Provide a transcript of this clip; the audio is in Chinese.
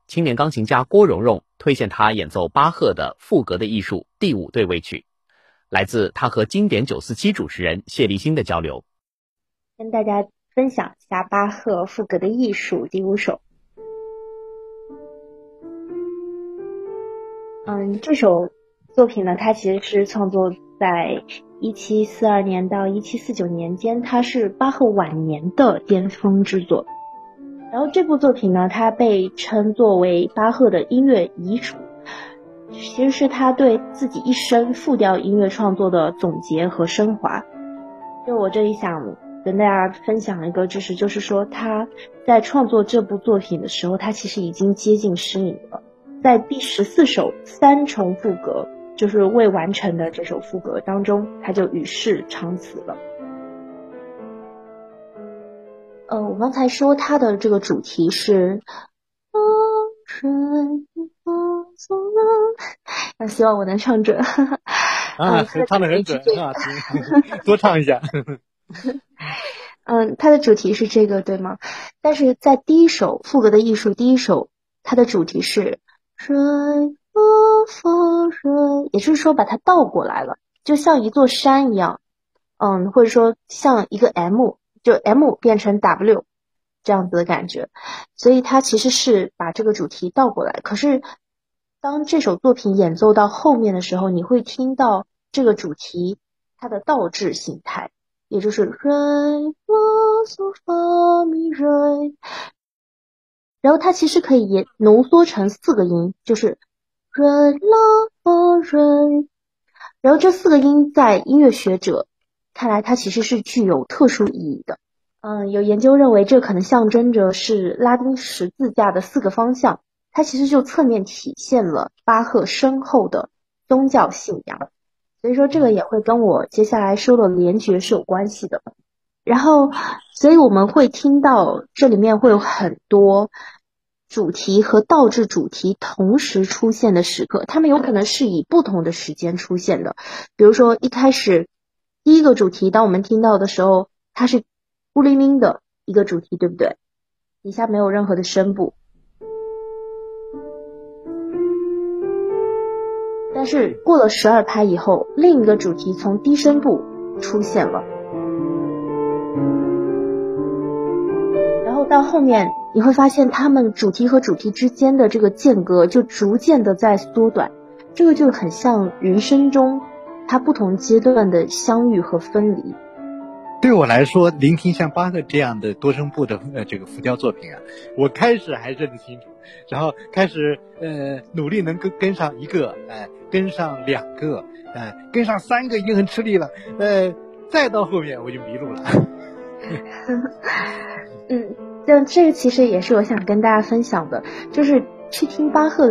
青年钢琴家郭蓉蓉推荐他演奏巴赫的《赋格的艺术》第5对位曲，来自他和经典947主持人谢立新的交流。 跟大家分享一下巴赫《赋格的艺术》第5首。这首作品呢，它其实是创作在1742年到1749年间，它是巴赫晚年的巅峰之作。然后这部作品呢，它被称作为巴赫的音乐遗嘱，其实是他对自己一生复调音乐创作的总结和升华。就我这里想跟大家分享一个知识，就是说他在创作这部作品的时候，他其实已经接近失明了。在第14首3重赋格，就是未完成的这首赋格当中，他就与世长辞了。我刚才说他的这个主题是希望我能唱准唱得很准啊，多唱一下他的主题是这个，对吗？但是在第1首赋格的艺术第1首，它的主题是水也就是说把它倒过来了，就像一座山一样，或者说像一个 M， 就 M 变成 W 这样子的感觉，所以它其实是把这个主题倒过来。可是当这首作品演奏到后面的时候，你会听到这个主题它的倒置形态，也就是然后它其实可以也浓缩成4个音，就是然后这4个音在音乐学者看来它其实是具有特殊意义的。有研究认为这可能象征着是拉丁十字架的4个方向，它其实就侧面体现了巴赫深厚的宗教信仰，所以说这个也会跟我接下来说的联觉是有关系的。然后所以我们会听到这里面会有很多主题和倒置主题同时出现的时刻，它们有可能是以不同的时间出现的。比如说一开始第1个主题当我们听到的时候，它是孤零零的一个主题，对不对？底下没有任何的声部。但是过了12拍以后，另一个主题从低声部出现了，然后到后面你会发现他们主题和主题之间的这个间隔就逐渐的在缩短，这个就很像人生中它不同阶段的相遇和分离。 对我来说，聆听像巴赫这样的多声部的这个复调作品啊，我开始还认得清楚，然后开始努力能跟上1个，跟上2个，跟上3个已经很吃力了，再到后面我就迷路了。 这个其实也是我想跟大家分享的，就是去听巴赫